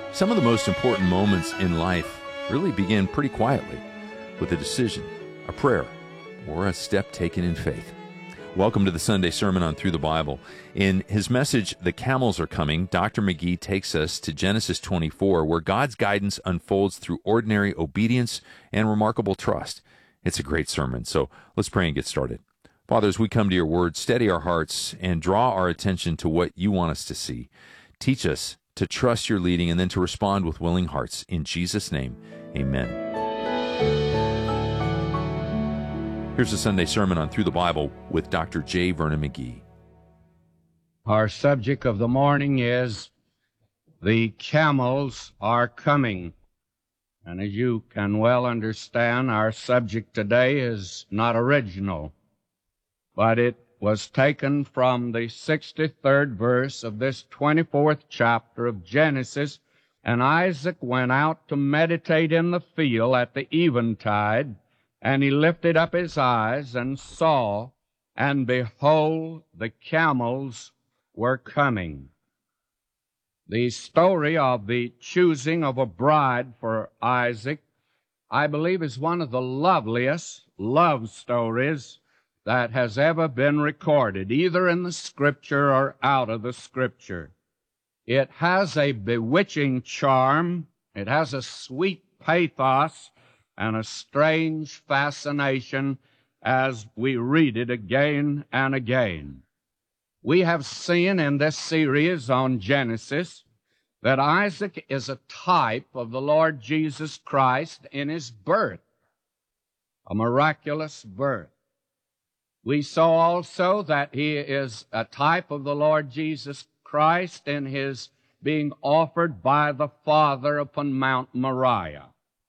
Some of the most important moments in life really begin pretty quietly with a decision, a prayer, or a step taken in faith. Welcome to the Sunday Sermon on Through the Bible. In his message, The Camels Are Coming, Dr. McGee takes us to Genesis 24, where God's guidance unfolds through ordinary obedience and remarkable trust. It's a great sermon, so let's pray and get started. Father, as we come to your word, steady our hearts and draw our attention to what you want us to see. Teach us to trust your leading and then to respond with willing hearts. In Jesus' name, amen. Here's a Sunday sermon on Through the Bible with Dr. J. Vernon McGee. Our subject of the morning is The Camels Are Coming. And as you can well understand, our subject today is not original, but it was taken from the 63rd verse of this 24th chapter of Genesis. And Isaac went out to meditate in the field at the eventide, and he lifted up his eyes and saw, and behold, the camels were coming. The story of the choosing of a bride for Isaac, I believe, is one of the loveliest love stories that has ever been recorded, either in the Scripture or out of the Scripture. It has a bewitching charm, it has a sweet pathos, and a strange fascination as we read it again and again. We have seen in this series on Genesis that Isaac is a type of the Lord Jesus Christ in his birth, a miraculous birth. We saw also that he is a type of the Lord Jesus Christ in his being offered by the Father upon Mount Moriah.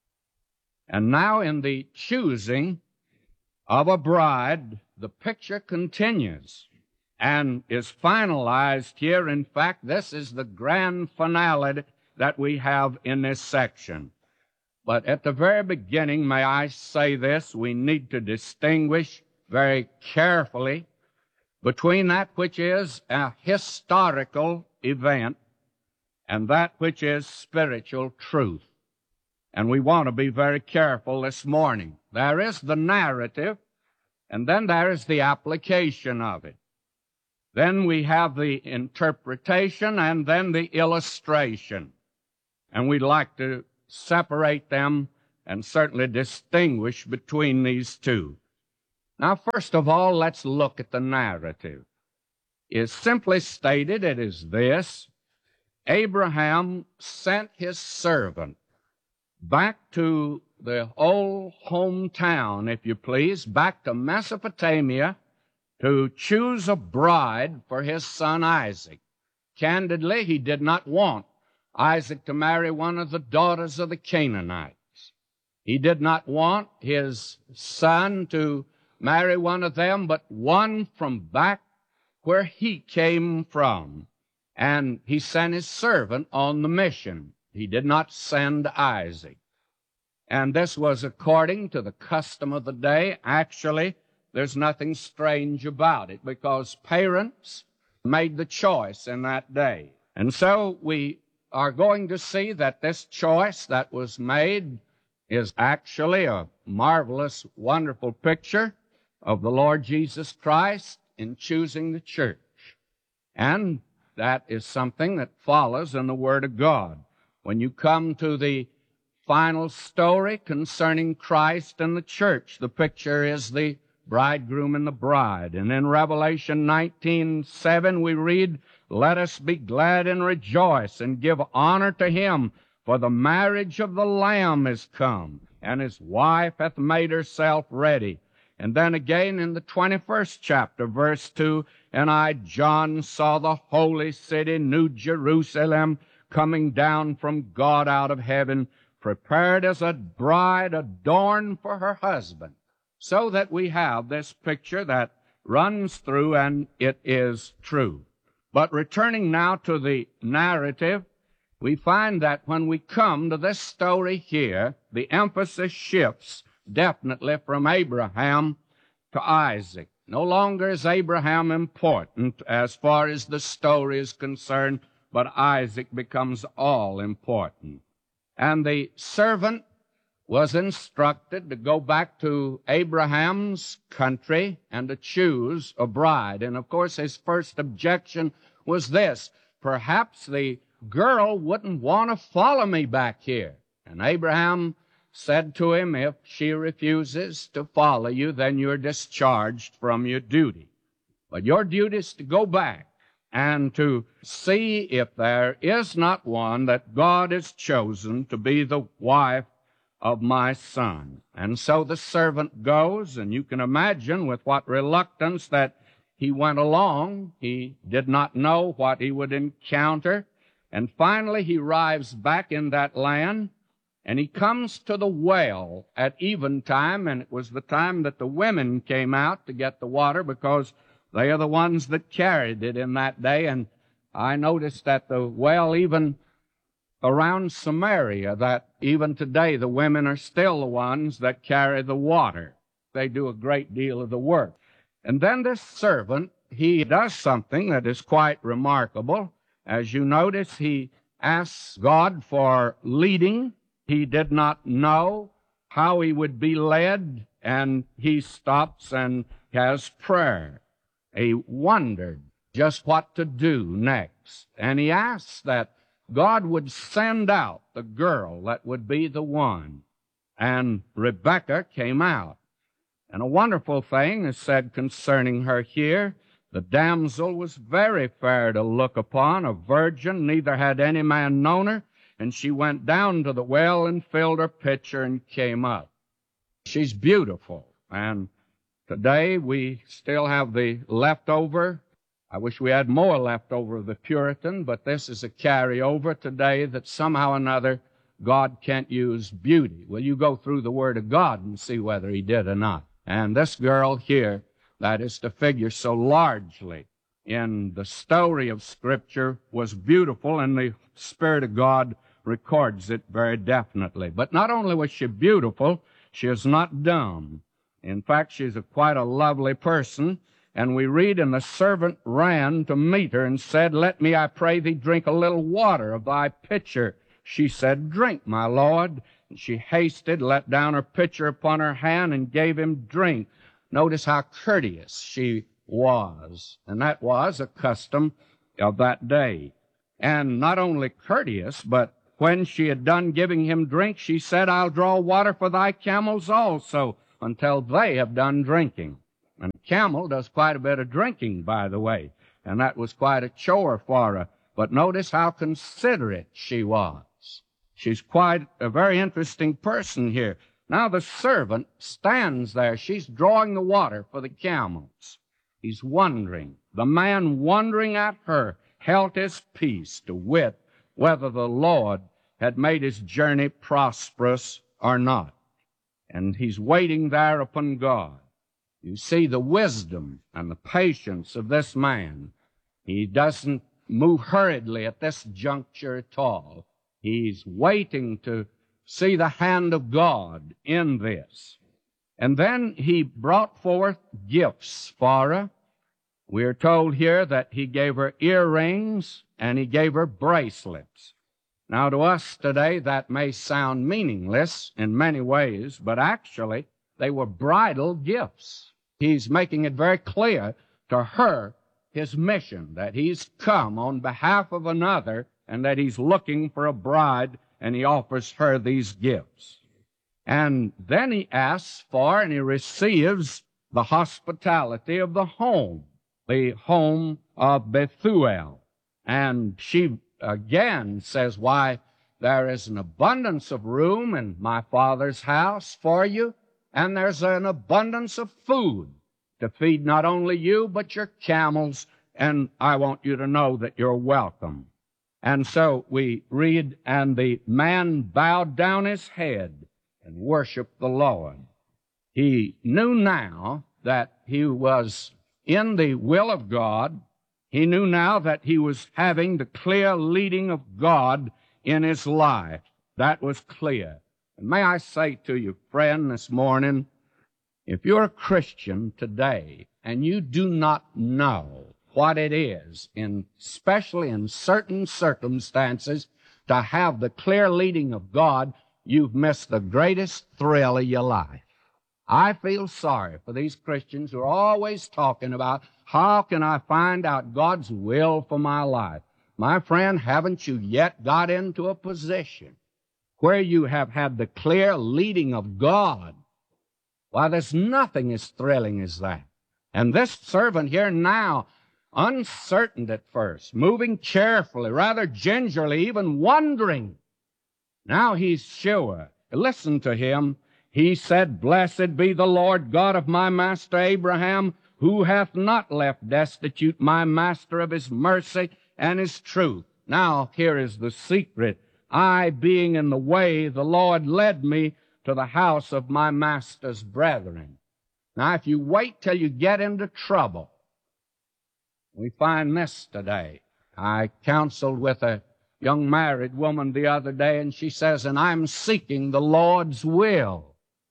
And now in the choosing of a bride, the picture continues and is finalized here. In fact, this is the grand finale that we have in this section. But at the very beginning, may I say this, we need to distinguish very carefully between that which is a historical event and that which is spiritual truth. And we want to be very careful this morning. There is the narrative, and then there is the application of it. Then we have the interpretation, and then the illustration. And we'd like to separate them and certainly distinguish between these two. Now, first of all, let's look at the narrative. It's simply stated, it is this: Abraham sent his servant back to the old hometown, if you please, back to Mesopotamia, to choose a bride for his son Isaac. Candidly, he did not want Isaac to marry one of the daughters of the Canaanites. He did not want his son to marry one of them, but one from back where he came from. And he sent his servant on the mission. He did not send Isaac. And this was according to the custom of the day. Actually, there's nothing strange about it, because parents made the choice in that day. And so we are going to see that this choice that was made is actually a marvelous, wonderful picture of the Lord Jesus Christ in choosing the church. And that is something that follows in the Word of God. When you come to the final story concerning Christ and the church, the picture is the bridegroom and the bride. And in Revelation 19:7 we read, "Let us be glad and rejoice and give honor to him, for the marriage of the Lamb is come, and his wife hath made herself ready." And then again in the 21st chapter, verse 2, "And I, John, saw the holy city, New Jerusalem, coming down from God out of heaven, prepared as a bride adorned for her husband." So that we have this picture that runs through, and it is true. But returning now to the narrative, we find that when we come to this story here, the emphasis shifts definitely from Abraham to Isaac. No longer is Abraham important as far as the story is concerned, but Isaac becomes all important. And the servant was instructed to go back to Abraham's country and to choose a bride. And of course, his first objection was this: perhaps the girl wouldn't want to follow me back here. And Abraham said to him, if she refuses to follow you, then you're discharged from your duty. But your duty is to go back and to see if there is not one that God has chosen to be the wife of my son. And so the servant goes, and you can imagine with what reluctance that he went along. He did not know what he would encounter. And finally he arrives back in that land, and he comes to the well at eventime, and it was the time that the women came out to get the water because they are the ones that carried it in that day. And I noticed at the well, even around Samaria, that even today the women are still the ones that carry the water. They do a great deal of the work. And then this servant, he does something that is quite remarkable. As you notice, he asks God for leading. He did not know how he would be led, and he stops and has prayer. He wondered just what to do next. And he asked that God would send out the girl that would be the one. And Rebekah came out. And a wonderful thing is said concerning her here. The damsel was very fair to look upon, a virgin, neither had any man known her. And she went down to the well and filled her pitcher and came up. She's beautiful. And today we still have the leftover. I wish we had more leftover of the Puritan, but this is a carryover today that somehow or another God can't use beauty. Well, you go through the Word of God and see whether he did or not. And this girl here, that is to figure so largely in the story of Scripture, was beautiful, and the Spirit of God records it very definitely. But not only was she beautiful, she is not dumb. In fact, she's quite a lovely person. And we read, and the servant ran to meet her and said, let me, I pray thee, drink a little water of thy pitcher. She said, drink, my lord. And she hasted, let down her pitcher upon her hand, and gave him drink. Notice how courteous she was. And that was a custom of that day. And not only courteous, but when she had done giving him drink, she said, I'll draw water for thy camels also, until they have done drinking. And a camel does quite a bit of drinking, by the way, and that was quite a chore for her. But notice how considerate she was. She's quite a very interesting person here. Now the servant stands there. She's drawing the water for the camels. He's wondering. The man wondering at her held his peace, to wit whether the Lord had made his journey prosperous or not. And he's waiting there upon God. You see the wisdom and the patience of this man. He doesn't move hurriedly at this juncture at all. He's waiting to see the hand of God in this. And then he brought forth gifts for her. We are told here that he gave her earrings and he gave her bracelets. Now, to us today, that may sound meaningless in many ways, but actually, they were bridal gifts. He's making it very clear to her his mission, that he's come on behalf of another and that he's looking for a bride, and he offers her these gifts. And then he asks for and he receives the hospitality of the home of Bethuel. And she again says, why, there is an abundance of room in my Father's house for you, and there's an abundance of food to feed not only you, but your camels, and I want you to know that you're welcome. And so we read, and the man bowed down his head and worshiped the Lord. He knew now that he was in the will of God. He knew now that he was having the clear leading of God in his life. That was clear. And may I say to you, friend, this morning, if you're a Christian today and you do not know what it is, especially in certain circumstances, to have the clear leading of God, you've missed the greatest thrill of your life. I feel sorry for these Christians who are always talking about, how can I find out God's will for my life? My friend, haven't you yet got into a position where you have had the clear leading of God? Why, there's nothing as thrilling as that. And this servant here now, uncertain at first, moving carefully, rather gingerly, even wondering. Now he's sure. Listen to him. He said, "Blessed be the Lord God of my master Abraham, who hath not left destitute my master of his mercy and his truth." Now here is the secret. I, being in the way, the Lord led me to the house of my master's brethren. Now, if you wait till you get into trouble, we find this today. I counseled with a young married woman the other day, and she says, "And I'm seeking the Lord's will."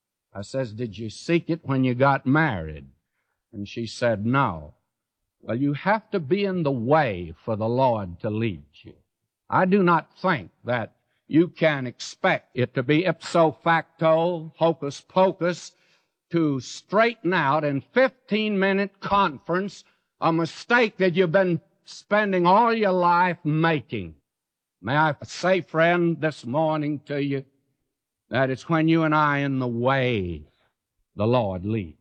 I says, "Did you seek it when you got married?" And she said, "No." Well, you have to be in the way for the Lord to lead you. I do not think that you can expect it to be ipso facto, hocus pocus, to straighten out in 15-minute conference a mistake that you've been spending all your life making. May I say, friend, this morning to you, that it's when you and I in the way the Lord leads.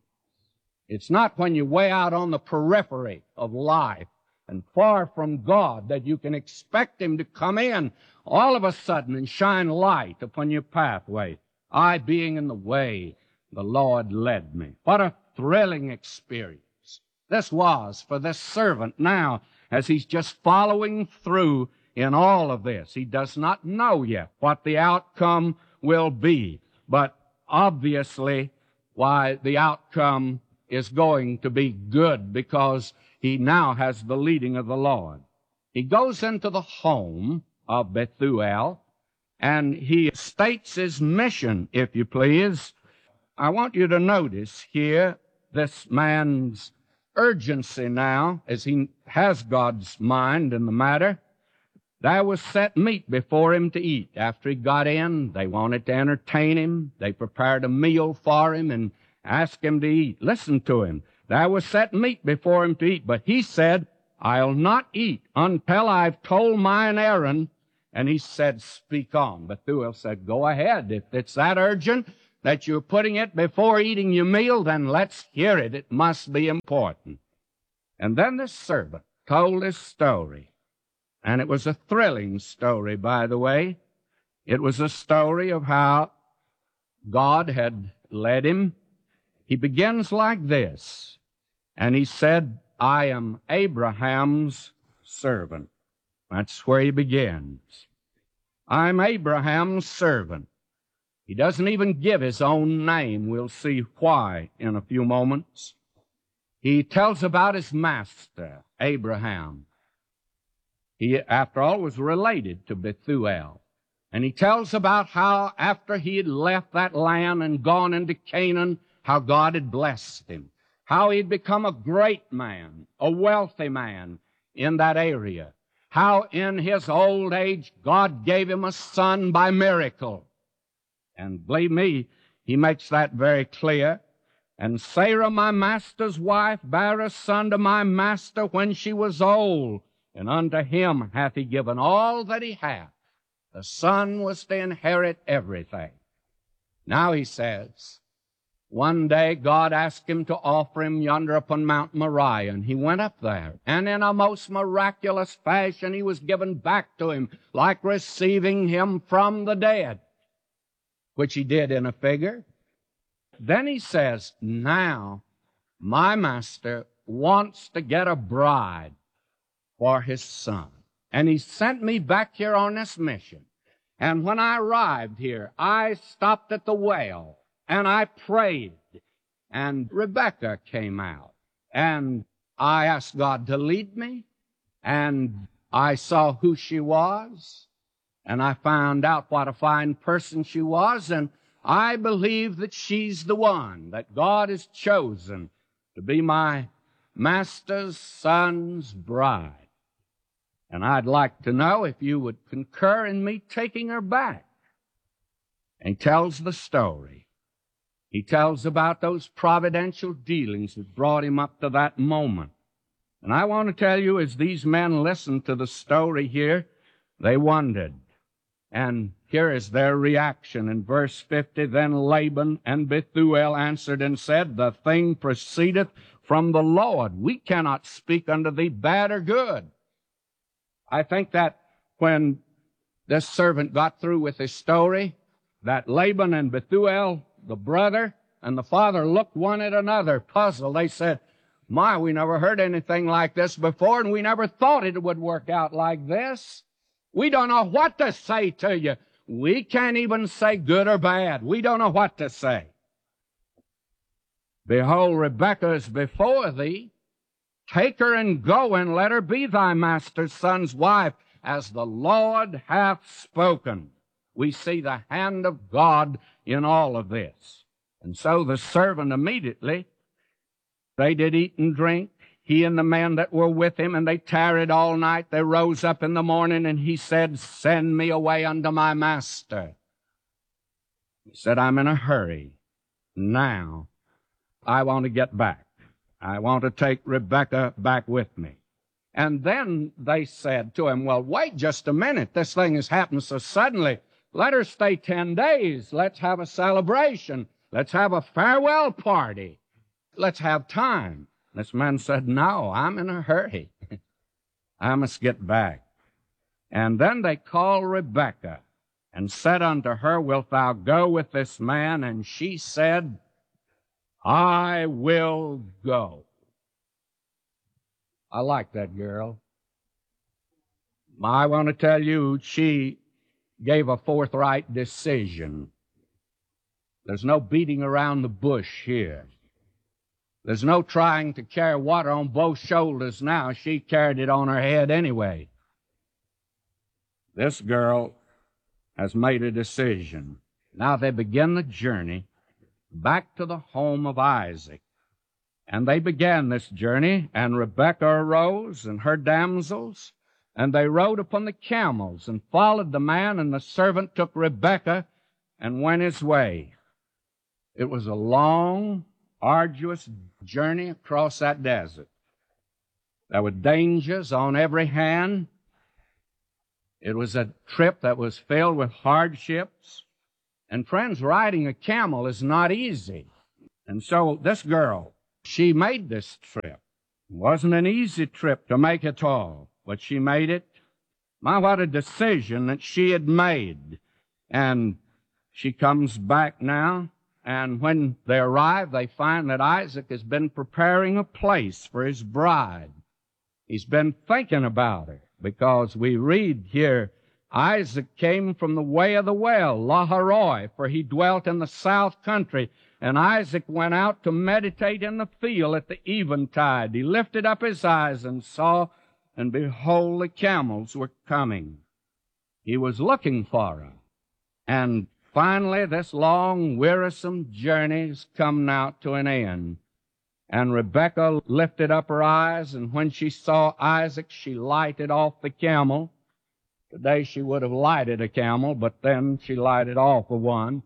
It's not when you're way out on the periphery of life and far from God that you can expect Him to come in all of a sudden and shine light upon your pathway. I, being in the way, the Lord led me. What a thrilling experience this was for this servant now as he's just following through in all of this. He does not know yet what the outcome will be, but obviously, why, the outcome is going to be good because he now has the leading of the Lord. He goes into the home of Bethuel, and he states his mission, if you please. I want you to notice here this man's urgency now, as he has God's mind in the matter. There was set meat before him to eat. After he got in, they wanted to entertain him. They prepared a meal for him and asked him to eat. Listen to him. There was set meat before him to eat, but he said, "I'll not eat until I've told mine errand." And he said, "Speak on." Bethuel said, "Go ahead. If it's that urgent that you're putting it before eating your meal, then let's hear it. It must be important." And then the servant told his story. And it was a thrilling story, by the way. It was a story of how God had led him. He begins like this. And he said, "I am Abraham's servant." That's where he begins. I'm Abraham's servant. He doesn't even give his own name. We'll see why in a few moments. He tells about his master, Abraham. He, after all, was related to Bethuel. And he tells about how after he had left that land and gone into Canaan, how God had blessed him, how he'd become a great man, a wealthy man in that area, how in his old age God gave him a son by miracle. And believe me, he makes that very clear. "And Sarah, my master's wife, bare a son to my master when she was old, and unto him hath he given all that he hath." The son was to inherit everything. Now he says, one day God asked him to offer him yonder upon Mount Moriah, and he went up there. And in a most miraculous fashion he was given back to him, like receiving him from the dead, which he did in a figure. Then he says, now my master wants to get a bride for his son. And he sent me back here on this mission. And when I arrived here, I stopped at the well, and I prayed. And Rebecca came out. And I asked God to lead me. And I saw who she was. And I found out what a fine person she was. And I believe that she's the one that God has chosen to be my master's son's bride. And I'd like to know if you would concur in me taking her back. And he tells the story. He tells about those providential dealings that brought him up to that moment. And I want to tell you, as these men listened to the story here, they wondered. And here is their reaction in verse 50. Then Laban and Bethuel answered and said, the thing proceedeth from the Lord. We cannot speak unto thee bad or good. I think that when this servant got through with his story, that Laban and Bethuel, the brother and the father, looked one at another, puzzled. They said, my, we never heard anything like this before, and we never thought it would work out like this. We don't know what to say to you. We can't even say good or bad. We don't know what to say. Behold, Rebekah is before thee. Take her and go, and let her be thy master's son's wife, as the Lord hath spoken. We see the hand of God in all of this. And so the servant immediately, they did eat and drink, he and the men that were with him, and they tarried all night. They rose up in the morning, and he said, send me away unto my master. He said, I'm in a hurry. Now, I want to get back. I want to take Rebekah back with me. And then they said to him, well, wait just a minute. This thing has happened so suddenly. Let her stay 10 days. Let's have a celebration. Let's have a farewell party. Let's have time. This man said, no, I'm in a hurry. I must get back. And then they called Rebekah and said unto her, wilt thou go with this man? And she said, I will go. I like that girl. I want to tell you, she gave a forthright decision. There's no beating around the bush here. There's no trying to carry water on both shoulders now. She carried it on her head anyway. This girl has made a decision. Now they begin the journey back to the home of Isaac. And they began this journey, and Rebekah arose and her damsels, and they rode upon the camels and followed the man, and the servant took Rebekah and went his way. It was a long, arduous journey across that desert. There were dangers on every hand. It was a trip that was filled with hardships. And friends, riding a camel is not easy. And so this girl, she made this trip. It wasn't an easy trip to make at all, but she made it. My, what a decision that she had made. And she comes back now, and when they arrive, they find that Isaac has been preparing a place for his bride. He's been thinking about her, because we read here, Isaac came from the way of the well, Lahairoi, for he dwelt in the south country. And Isaac went out to meditate in the field at the eventide. He lifted up his eyes and saw, and behold, the camels were coming. He was looking for her. And finally, this long, wearisome journey has come now to an end. And Rebekah lifted up her eyes, and when she saw Isaac, she lighted off the camel. Today she would have lighted a camel, but then she lighted off of one.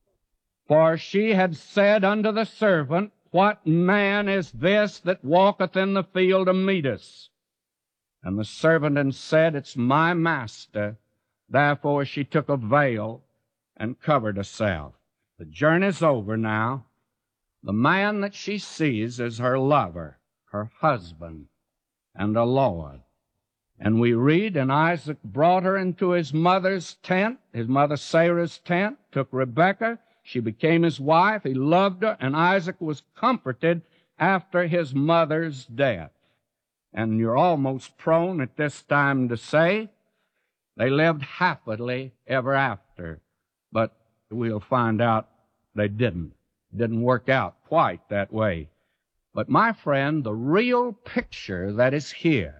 For she had said unto the servant, what man is this that walketh in the field to meet us? And the servant had said, it's my master. Therefore she took a veil and covered herself. The journey's over now. The man that she sees is her lover, her husband, and the Lord. And we read, and Isaac brought her into his mother's tent, his mother Sarah's tent, took Rebekah. She became his wife. He loved her, and Isaac was comforted after his mother's death. And you're almost prone at this time to say, they lived happily ever after. But we'll find out they didn't. It didn't work out quite that way. But my friend, the real picture that is here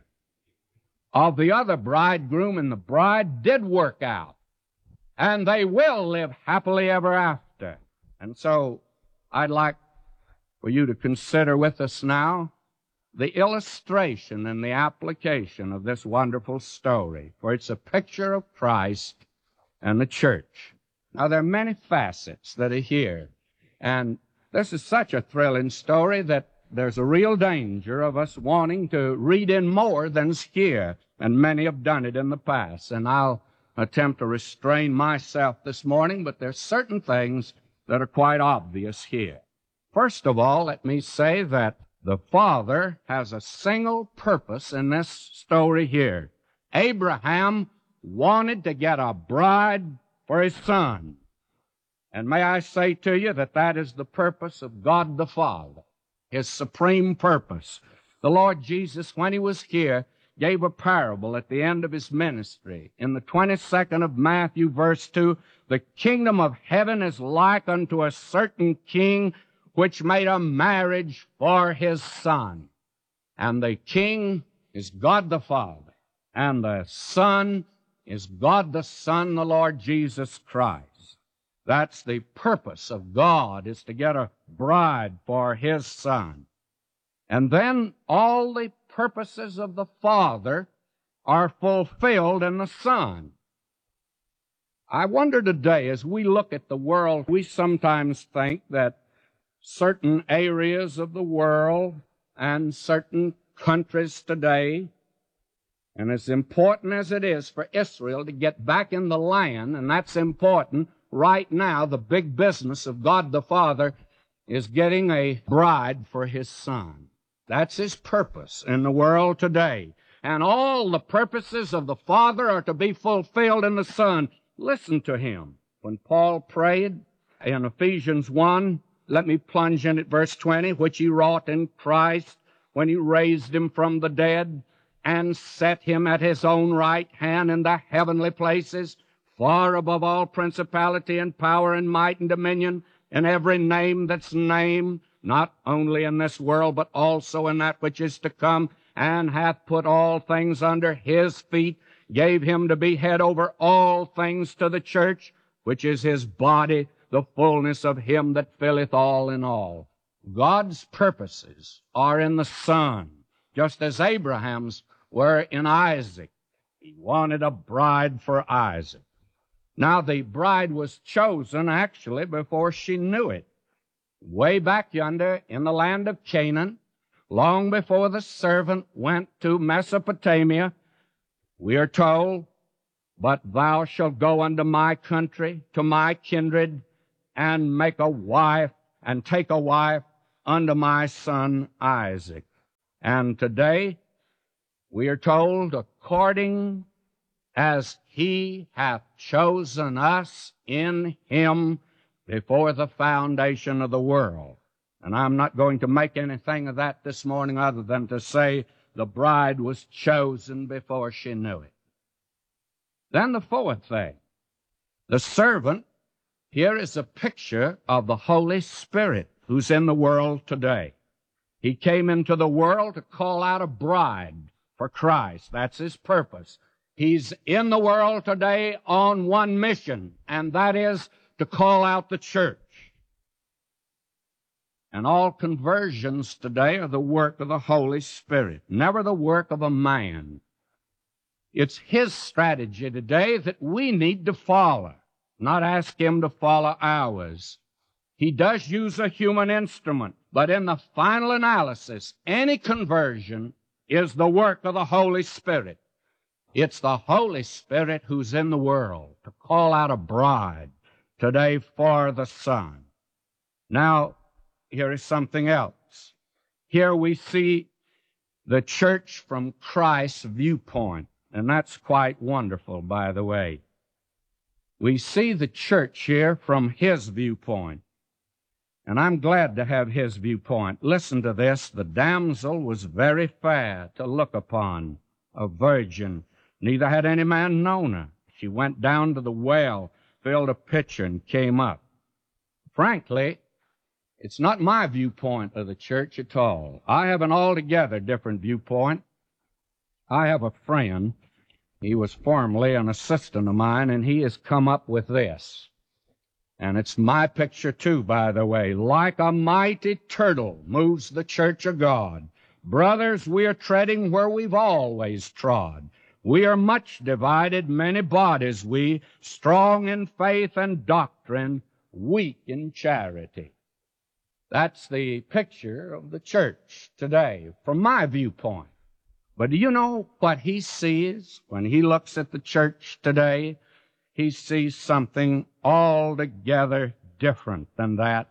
of the other bridegroom and the bride did work out. And they will live happily ever after. And so I'd like for you to consider with us now the illustration and the application of this wonderful story, for it's a picture of Christ and the church. Now, there are many facets that are here, and this is such a thrilling story that there's a real danger of us wanting to read in more than's here, and many have done it in the past, and I'll attempt to restrain myself this morning, but there's certain things that are quite obvious here. First of all, let me say that the Father has a single purpose in this story here. Abraham wanted to get a bride for his son. And may I say to you that that is the purpose of God the Father, His supreme purpose. The Lord Jesus, when He was here, gave a parable at the end of His ministry. In the 22nd of Matthew, verse 2, the kingdom of heaven is like unto a certain king which made a marriage for his son. And the king is God the Father, and the Son is God the Son, the Lord Jesus Christ. That's the purpose of God, is to get a bride for His Son. And then all the purposes of the Father are fulfilled in the Son. I wonder today, as we look at the world, we sometimes think that certain areas of the world and certain countries today, and as important as it is for Israel to get back in the land, and that's important, right now the big business of God the Father is getting a bride for His Son. That's His purpose in the world today. And all the purposes of the Father are to be fulfilled in the Son. Listen to Him. When Paul prayed in Ephesians 1, let me plunge in at verse 20, which He wrought in Christ when He raised Him from the dead and set Him at His own right hand in the heavenly places, far above all principality and power and might and dominion, and every name that's named, not only in this world, but also in that which is to come, and hath put all things under His feet, gave Him to be head over all things to the church, which is His body, the fullness of Him that filleth all in all. God's purposes are in the Son, just as Abraham's were in Isaac. He wanted a bride for Isaac. Now, the bride was chosen actually before she knew it. Way back yonder in the land of Canaan, long before the servant went to Mesopotamia, we are told, but thou shalt go unto my country, to my kindred, and make a wife, and take a wife unto my son Isaac. And today, we are told, according as He hath chosen us in Him before the foundation of the world. And I'm not going to make anything of that this morning other than to say the bride was chosen before she knew it. Then the fourth thing, the servant here is a picture of the Holy Spirit who's in the world today. He came into the world to call out a bride for Christ. That's His purpose. He's in the world today on one mission, and that is to call out the church. And all conversions today are the work of the Holy Spirit, never the work of a man. It's His strategy today that we need to follow, not ask Him to follow ours. He does use a human instrument, but in the final analysis, any conversion is the work of the Holy Spirit. It's the Holy Spirit who's in the world to call out a bride today for the Son. Now, here is something else. Here we see the church from Christ's viewpoint, and that's quite wonderful, by the way. We see the church here from His viewpoint, and I'm glad to have His viewpoint. Listen to this. The damsel was very fair to look upon, a virgin. Neither had any man known her. She went down to the well, filled a pitcher, and came up. Frankly, it's not my viewpoint of the church at all. I have an altogether different viewpoint. I have a friend. He was formerly an assistant of mine, and he has come up with this. And it's my picture, too, by the way. Like a mighty turtle moves the church of God, Brothers, we are treading where we've always trod. We are much divided, many bodies we, strong in faith and doctrine, weak in charity. That's the picture of the church today, from my viewpoint. But do you know what he sees when he looks at the church today? He sees something altogether different than that.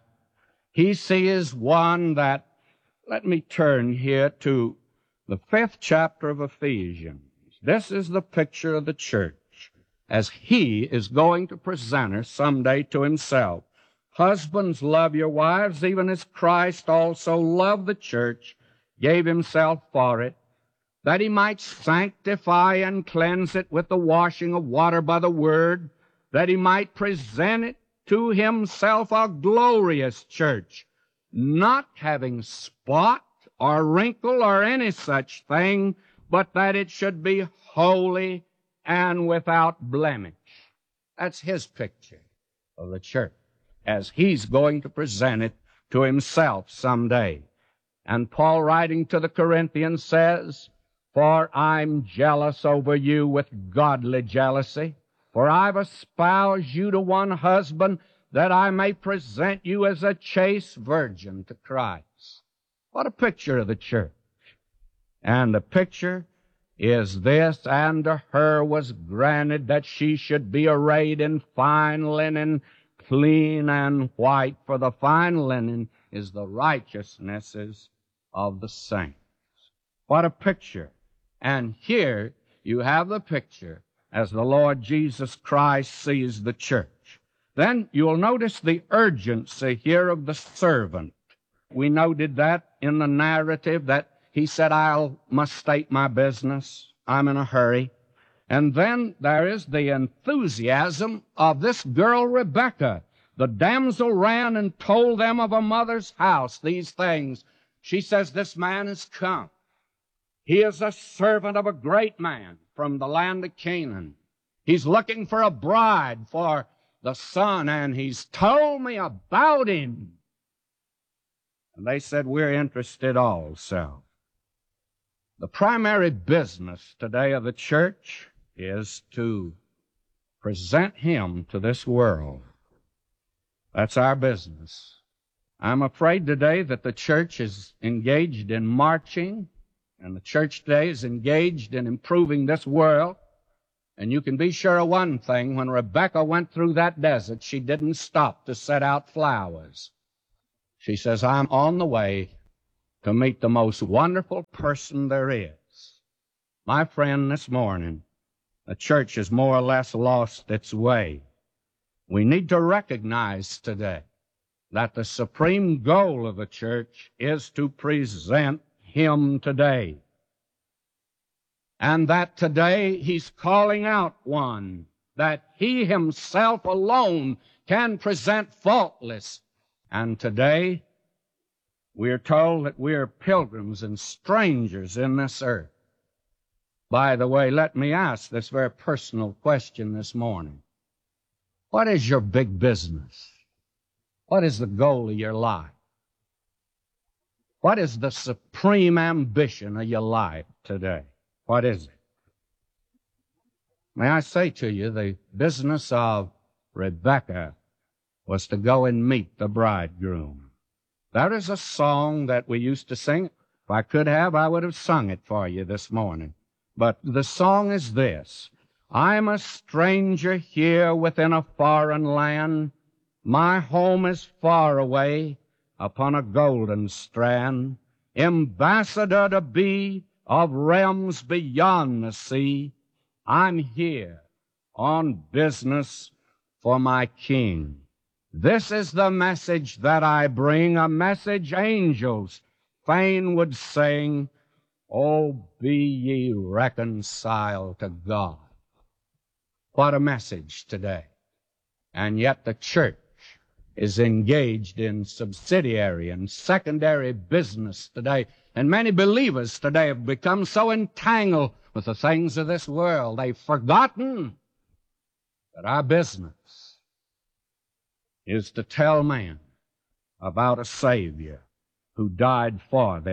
He sees one that, let me turn here to the 5th chapter of Ephesians. This is the picture of the church as he is going to present her someday to himself. Husbands, love your wives, even as Christ also loved the church, gave himself for it, that he might sanctify and cleanse it with the washing of water by the word, that he might present it to himself a glorious church, not having spot or wrinkle or any such thing, but that it should be holy and without blemish. That's his picture of the church, as he's going to present it to himself someday. And Paul, writing to the Corinthians, says, "For I'm jealous over you with godly jealousy, for I've espoused you to one husband, that I may present you as a chaste virgin to Christ." What a picture of the church. And the picture is this: "And to her was granted that she should be arrayed in fine linen, clean and white, for the fine linen is the righteousnesses of the saints." What a picture. And here you have the picture as the Lord Jesus Christ sees the church. Then you'll notice the urgency here of the servant. We noted that in the narrative, that he said, "I must state my business. I'm in a hurry." And then there is the enthusiasm of this girl Rebekah. The damsel ran and told them of her mother's house these things. She says, "This man has come. He is a servant of a great man from the land of Canaan. He's looking for a bride for the son, and he's told me about him." And they said, "We're interested also." The primary business today of the church is to present him to this world. That's our business. I'm afraid today that the church is engaged in marching, and the church today is engaged in improving this world. And you can be sure of one thing: when Rebekah went through that desert, she didn't stop to set out flowers. She says, "I'm on the way to meet the most wonderful person there is." My friend, this morning, the church has more or less lost its way. We need to recognize today that the supreme goal of the church is to present him today. And that today he's calling out one that he himself alone can present faultless. And today we're told that we're pilgrims and strangers in this earth. By the way, let me ask this very personal question this morning. What is your big business? What is the goal of your life? What is the supreme ambition of your life today? What is it? May I say to you, the business of Rebekah was to go and meet the bridegroom. There is a song that we used to sing. If I could have, I would have sung it for you this morning. But the song is this: "I'm a stranger here within a foreign land. My home is far away upon a golden strand. Ambassador to be of realms beyond the sea. I'm here on business for my King. This is the message that I bring, a message angels fain would sing. Oh, be ye reconciled to God." What a message today. And yet the church is engaged in subsidiary and secondary business today. And many believers today have become so entangled with the things of this world, they've forgotten that our business is to tell man about a Savior who died for them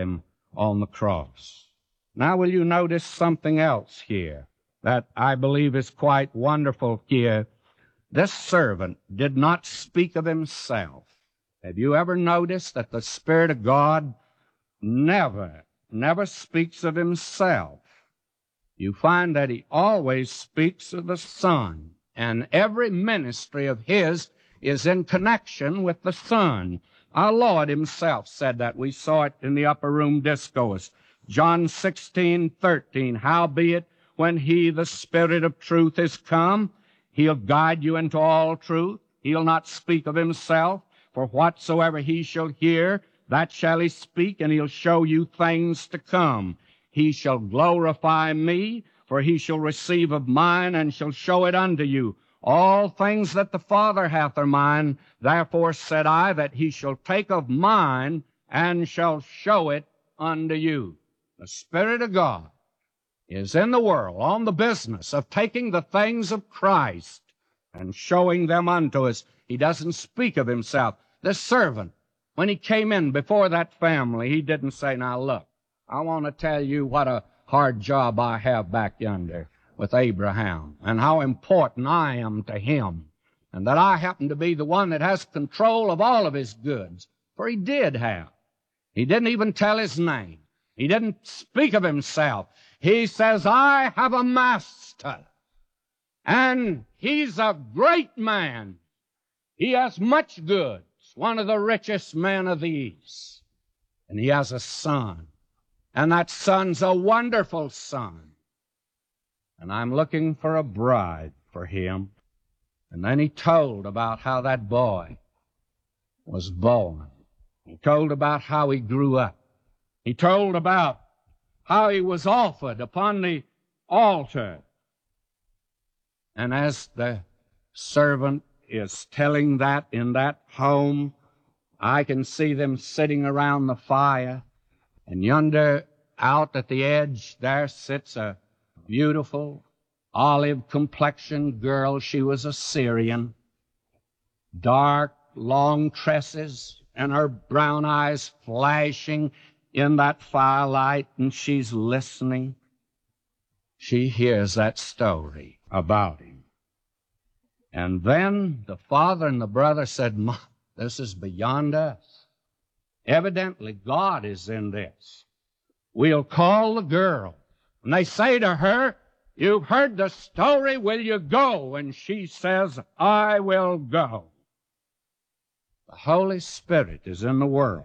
on the cross. Now, will you notice something else here that I believe is quite wonderful here? This servant did not speak of himself. Have you ever noticed that the Spirit of God never speaks of himself? You find that he always speaks of the Son, and every ministry of his is in connection with the Son. Our Lord himself said that. We saw it in the upper room discourse. John 16:13, howbeit, when he, the Spirit of truth, is come, he'll guide you into all truth. He'll not speak of himself, for whatsoever he shall hear, that shall he speak, and he'll show you things to come. He shall glorify me, for he shall receive of mine, and shall show it unto you. All things that the Father hath are mine, therefore said I, that he shall take of mine, and shall show it unto you. The Spirit of God is in the world on the business of taking the things of Christ and showing them unto us. He doesn't speak of himself. This servant, when he came in before that family, he didn't say, now look, I want to tell you what a hard job I have back yonder with Abraham and how important I am to him, and that I happen to be the one that has control of all of his goods. For he did have. He didn't even tell his name. He didn't speak of himself. He says, I have a master, and he's a great man. He has much goods, one of the richest men of the East. And he has a son, and that son's a wonderful son. And I'm looking for a bride for him. And then he told about how that boy was born. He told about how he grew up. He told about how he was offered upon the altar. And as the servant is telling that in that home, I can see them sitting around the fire. And yonder, out at the edge, there sits a beautiful, olive-complexioned girl. She was a Syrian. Dark, long tresses, and her brown eyes flashing in that firelight, and she's listening. She hears that story about him. And then the father and the brother said, Mom, this is beyond us. Evidently, God is in this. We'll call the girl. And they say to her, you've heard the story, will you go? And she says, I will go. The Holy Spirit is in the world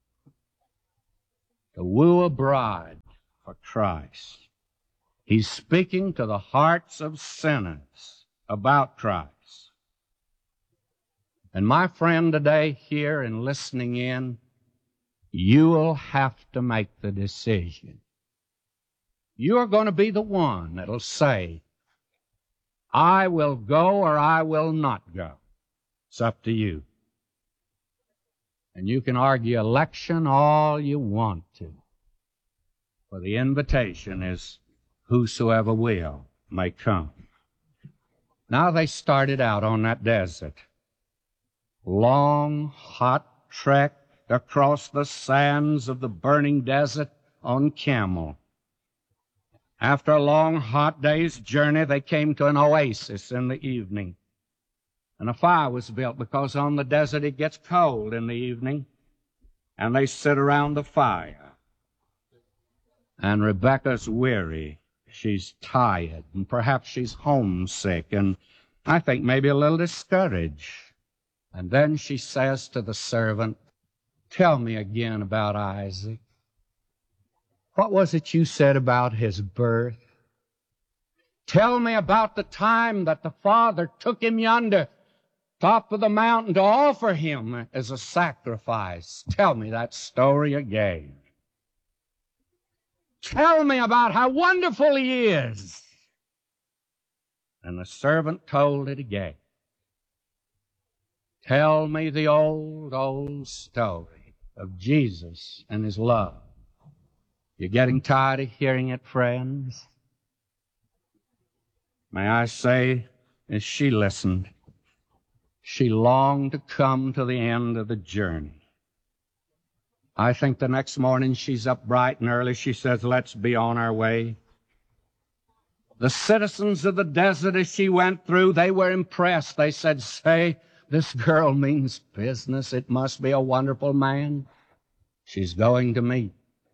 to woo a bride for Christ. He's speaking to the hearts of sinners about Christ. And my friend today here and listening in, you will have to make the decision. You're going to be the one that'll say, I will go or I will not go. It's up to you. And you can argue election all you want to. For the invitation is, whosoever will may come. Now they started out on that desert. Long, hot trek across the sands of the burning desert on camel. After a long, hot day's journey, they came to an oasis in the evening. And a fire was built because on the desert it gets cold in the evening. And they sit around the fire. And Rebecca's weary. She's tired, and perhaps she's homesick, and I think maybe a little discouraged. And then she says to the servant, tell me again about Isaac. What was it you said about his birth? Tell me about the time that the father took him yonder, top of the mountain, to offer him as a sacrifice. Tell me that story again. Tell me about how wonderful he is. And the servant told it again. Tell me the old, old story of Jesus and his love. You're getting tired of hearing it, friends? May I say, as she listened, she longed to come to the end of the journey. I think the next morning she's up bright and early. She says, let's be on our way. The citizens of the desert, as she went through, they were impressed. They said, say, this girl means business. It must be a wonderful man she's going to meet.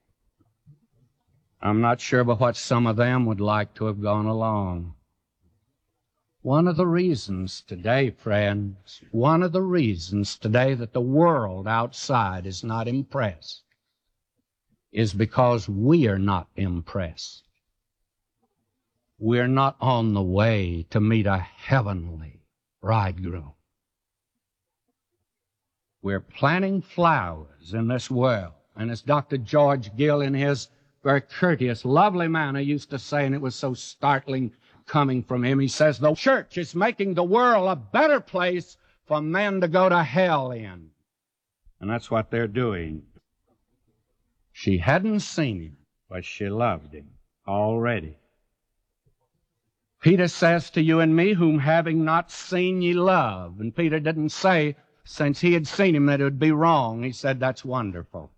I'm not sure but what some of them would like to have gone along. One of the reasons today, friends, one of the reasons today that the world outside is not impressed is because we are not impressed. We're not on the way to meet a heavenly bridegroom. We're planting flowers in this world. And as Dr. George Gill, in his very courteous, lovely manner, used to say, and it was so startling coming from him, he says, the church is making the world a better place for men to go to hell in. And that's what they're doing. She hadn't seen him, but she loved him already. Peter says to you and me, whom having not seen ye love. And Peter didn't say, since he had seen him, that it would be wrong. He said, that's wonderful.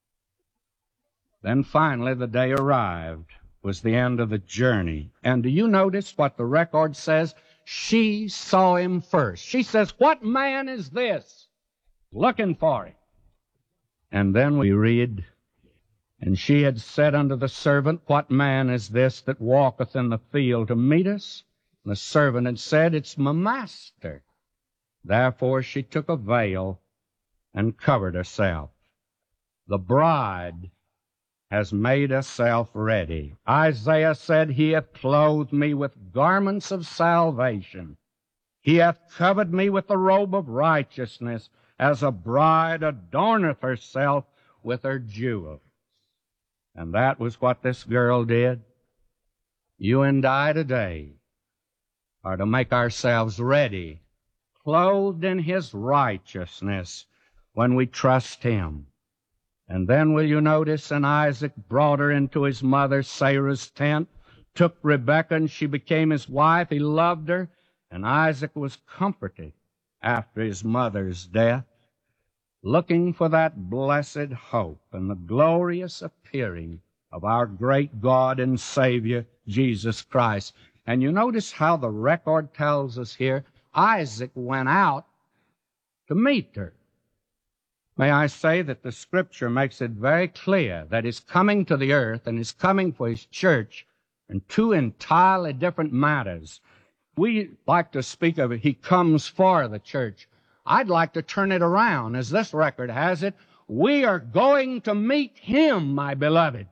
Then finally the day arrived, was the end of the journey. And do you notice what the record says? She saw him first. She says, what man is this? Looking for him. And then we read, and she had said unto the servant, what man is this that walketh in the field to meet us? And the servant had said, it's my master. Therefore she took a veil and covered herself. The bride has made herself ready. Isaiah said, he hath clothed me with garments of salvation. He hath covered me with the robe of righteousness, as a bride adorneth herself with her jewels. And that was what this girl did. You and I today are to make ourselves ready, clothed in his righteousness when we trust him. And then will you notice, and Isaac brought her into his mother Sarah's tent, took Rebekah, and she became his wife. He loved her, and Isaac was comforted after his mother's death, looking for that blessed hope and the glorious appearing of our great God and Savior, Jesus Christ. And you notice how the record tells us here, Isaac went out to meet her. May I say that the Scripture makes it very clear that his coming to the earth and his coming for his church are two entirely different matters. We like to speak of it, he comes for the church. I'd like to turn it around, as this record has it. We are going to meet him, my beloved.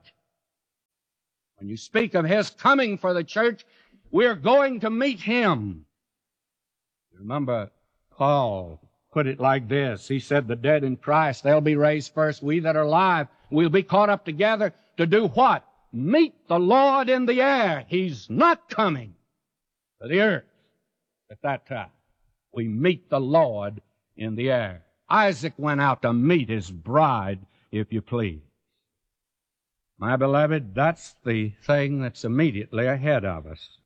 When you speak of his coming for the church, we're going to meet him. Remember, Paul put it like this. He said, the dead in Christ, they'll be raised first. We that are alive, we'll be caught up together to do what? Meet the Lord in the air. He's not coming to the earth at that time. We meet the Lord in the air. Isaac went out to meet his bride, if you please. My beloved, that's the thing that's immediately ahead of us.